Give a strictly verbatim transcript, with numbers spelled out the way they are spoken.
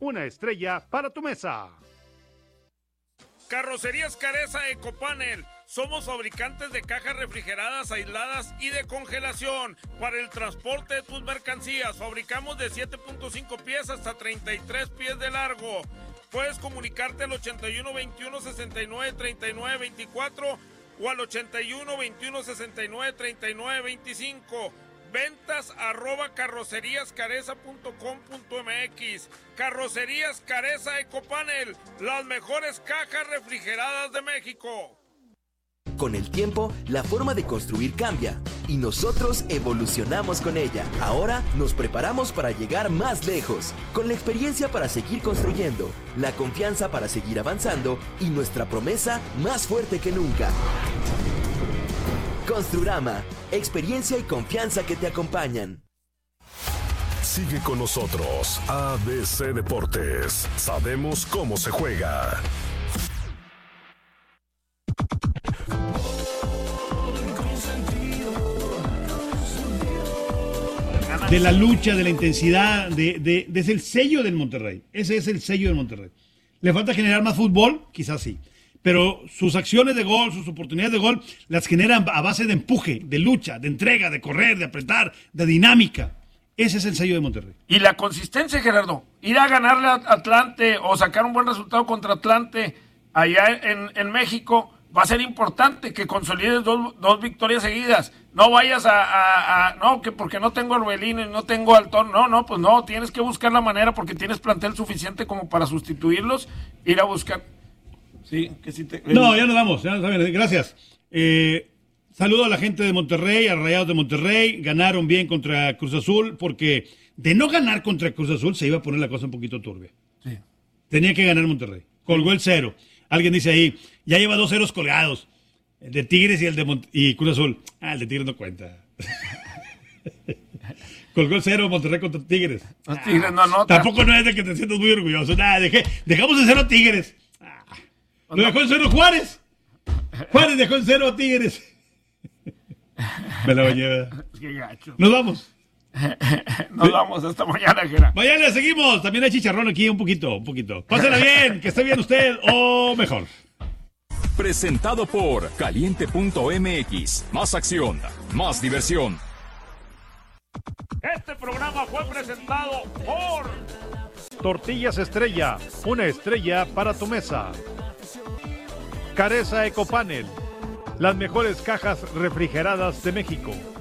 una estrella para tu mesa. Carrocerías Careza Ecopanel. Somos fabricantes de cajas refrigeradas, aisladas y de congelación para el transporte de tus mercancías. Fabricamos de siete punto cinco pies hasta treinta y tres pies de largo. Puedes comunicarte al ochenta y uno veintiuno sesenta y nueve treinta y nueve veinticuatro o al ochenta y uno veintiuno sesenta y nueve treinta y nueve veinticinco. Ventas arroba carroceríascareza punto com punto m x. Carrocerías Careza Ecopanel, las mejores cajas refrigeradas de México. Con el tiempo, la forma de construir cambia y nosotros evolucionamos con ella. Ahora nos preparamos para llegar más lejos, con la experiencia para seguir construyendo, la confianza para seguir avanzando y nuestra promesa más fuerte que nunca. Construrama, experiencia y confianza que te acompañan. Sigue con nosotros, A B C Deportes. Sabemos cómo se juega. De la lucha, de la intensidad, de, de, de, es el sello del Monterrey. Ese es el sello del Monterrey. ¿Le falta generar más fútbol? Quizás sí. Pero sus acciones de gol, sus oportunidades de gol, las generan a base de empuje, de lucha, de entrega, de correr, de apretar, de dinámica. Ese es el sello de Monterrey. Y la consistencia, Gerardo. Ir a ganarle a Atlante o sacar un buen resultado contra Atlante allá en, en México va a ser importante que consolides dos, dos victorias seguidas. No vayas a, a, a... No, que porque no tengo a Orbelín y no tengo al Ton. No, no, pues no. Tienes que buscar la manera porque tienes plantel suficiente como para sustituirlos. Ir a buscar... Sí, que sí te... No, ya nos vamos. Ya nos vamos. Gracias. Eh, saludo a la gente de Monterrey, a Rayados de Monterrey. Ganaron bien contra Cruz Azul porque de no ganar contra Cruz Azul se iba a poner la cosa un poquito turbia. Sí. Tenía que ganar Monterrey. Colgó el cero. Alguien dice ahí, ya lleva dos ceros colgados. El de Tigres y el de Mont- y Cruz Azul. Ah, el de Tigres no cuenta. Colgó el cero Monterrey contra Tigres. Los Tigres no anotan. Tampoco no es de que te sientas muy orgulloso. Nada, dejé, dejamos en cero Tigres. Ah, lo dejó en cero Juárez. Juárez dejó en cero a Tigres. Me la bañé. Qué gacho. Nos vamos. Nos vamos hasta mañana, Gerardo. Mañana seguimos. También hay chicharrón aquí, un poquito, un poquito. Pásela bien, que esté bien usted o mejor. Presentado por Caliente punto m x. Más acción, más diversión. Este programa fue presentado por Tortillas Estrella, una estrella para tu mesa. Careza Ecopanel, las mejores cajas refrigeradas de México.